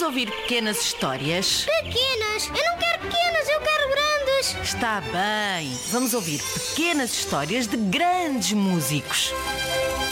ouvir pequenas histórias? Pequenas? Eu não quero pequenas, eu quero grandes. Está bem, vamos ouvir pequenas histórias de grandes músicos.